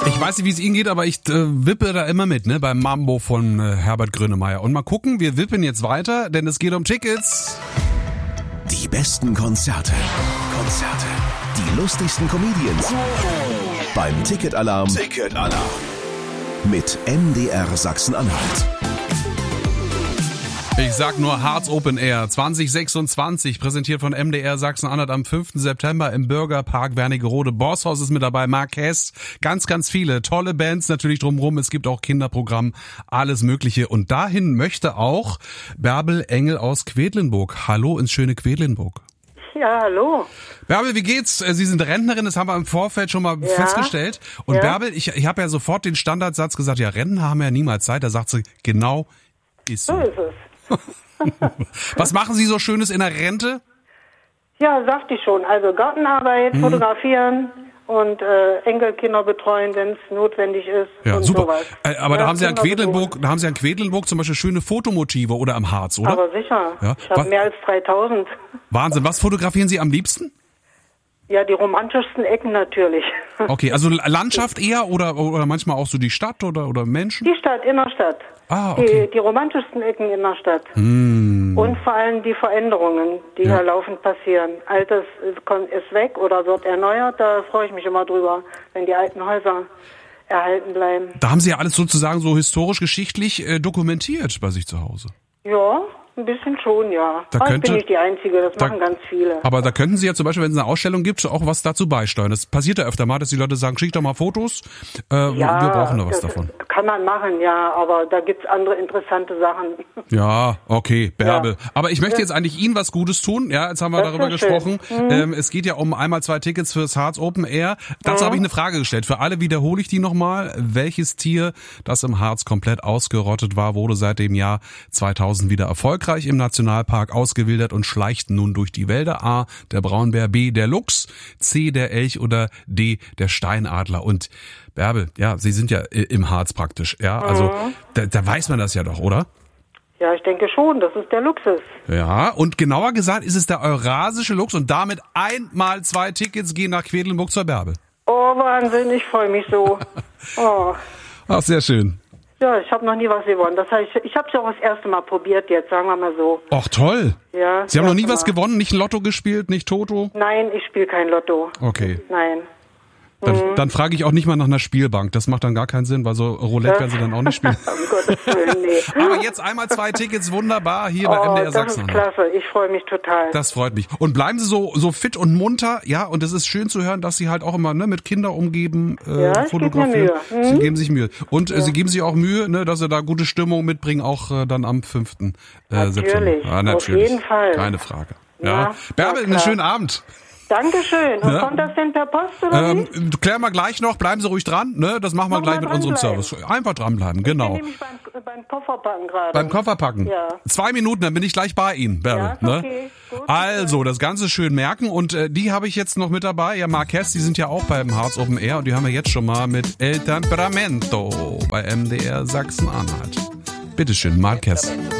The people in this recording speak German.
Ich weiß nicht, wie es Ihnen geht, aber ich wippe da immer mit, ne, beim Mambo von Herbert Grönemeyer. Und mal gucken, wir wippen jetzt weiter, denn es geht um Tickets. Die besten Konzerte. Die lustigsten Comedians. Beim Ticketalarm. Mit MDR Sachsen-Anhalt. Ich sag nur Harz Open Air 2026, präsentiert von MDR Sachsen-Anhalt am 5. September im Bürgerpark Wernigerode. Bosshaus ist mit dabei, Mark Hess, ganz, ganz viele tolle Bands natürlich drumherum. Es gibt auch Kinderprogramm, alles Mögliche. Und dahin möchte auch Bärbel Engel aus Quedlinburg. Hallo ins schöne Quedlinburg. Ja, hallo. Bärbel, wie geht's? Sie sind Rentnerin, das haben wir im Vorfeld schon mal festgestellt. Und Bärbel, ich habe ja sofort den Standardsatz gesagt, ja, Rentner haben ja niemals Zeit. Da sagt sie, genau ist so. So ist es. Was machen Sie so Schönes in der Rente? Ja, sagte ich schon. Also Gartenarbeit, fotografieren und Enkelkinder betreuen, wenn es notwendig ist. Ja, und super. Sowas. Aber da haben Sie an Quedlinburg zum Beispiel schöne Fotomotive oder am Harz, oder? Aber sicher. Ja. Ich habe mehr als 3000. Wahnsinn. Was fotografieren Sie am liebsten? Ja, die romantischsten Ecken natürlich. Okay, also Landschaft eher oder manchmal auch so die Stadt oder Menschen? Die Stadt, Innerstadt. Ah, okay. Die romantischsten Ecken in der Stadt. Und vor allem die Veränderungen, die hier laufend passieren. Altes ist weg oder wird erneuert, da freue ich mich immer drüber, wenn die alten Häuser erhalten bleiben. Da haben Sie ja alles sozusagen so historisch-geschichtlich dokumentiert bei sich zu Hause. Ja, ein bisschen schon, ja. Aber ich bin nicht die Einzige, das machen ganz viele. Aber da könnten Sie ja zum Beispiel, wenn es eine Ausstellung gibt, auch was dazu beisteuern. Das passiert ja öfter mal, dass die Leute sagen, schick doch mal Fotos, wir brauchen da was davon. Kann man machen, ja, aber da gibt's andere interessante Sachen. Ja, okay, Bärbel. Ja. Aber ich möchte jetzt eigentlich Ihnen was Gutes tun. Ja, jetzt haben wir darüber gesprochen. Es geht ja um einmal 2 Tickets fürs Harz Open Air. Dazu habe ich eine Frage gestellt. Für alle wiederhole ich die nochmal. Welches Tier, das im Harz komplett ausgerottet war, wurde seit dem Jahr 2000 wieder erfolgreich im Nationalpark ausgewildert und schleicht nun durch die Wälder? A, der Braunbär, B, der Luchs, C, der Elch oder D, der Steinadler. Und Bärbel, ja, Sie sind ja im Harz praktisch, ja, also da weiß man das ja doch, oder? Ja, ich denke schon, das ist der Luchs. Ja, und genauer gesagt ist es der eurasische Luchs und damit 1x2 Tickets gehen nach Quedlinburg zur Bärbel. Oh, Wahnsinn, ich freue mich so. Oh. Ach, sehr schön. Ja, ich habe noch nie was gewonnen. Das heißt, ich habe es ja auch das erste Mal probiert jetzt, sagen wir mal so. Ach, toll. Ja. Sie haben noch nie was gewonnen? Nicht Lotto gespielt, nicht Toto? Nein, ich spiele kein Lotto. Okay. Nein. Dann frage ich auch nicht mal nach einer Spielbank. Das macht dann gar keinen Sinn, weil so Roulette werden Sie dann auch nicht spielen. Um Gottes Willen, nee. Aber jetzt einmal 2 Tickets, wunderbar, hier bei MDR Sachsen-Anhalt. Das ist klasse, ich freue mich total. Das freut mich. Und bleiben Sie so fit und munter, ja, und es ist schön zu hören, dass Sie halt auch immer mit Kindern umgeben, fotografieren. Sie geben sich Mühe. Und Sie geben sich auch Mühe, ne, dass Sie da gute Stimmung mitbringen, auch dann am 5. September. Ja, natürlich, auf jeden Fall. Keine Frage. Ja. Bärbel, einen schönen Abend. Dankeschön. Und kommt das denn per Post oder wie? Klären wir gleich noch. Bleiben Sie ruhig dran. Ne? Das machen wir gleich mit unserem Service. Einfach dranbleiben, genau. Ich bin nämlich beim Kofferpacken gerade. Beim Kofferpacken? Ja. 2 Minuten, dann bin ich gleich bei Ihnen, Bärbel. Ja, okay. Ne? Gut, also, das Ganze schön merken. Und die habe ich jetzt noch mit dabei. Ja, Mark Hess, die sind ja auch beim Harz Open Air. Und die haben wir jetzt schon mal mit El Temperamento bei MDR Sachsen-Anhalt. Bitteschön, Mark Hess.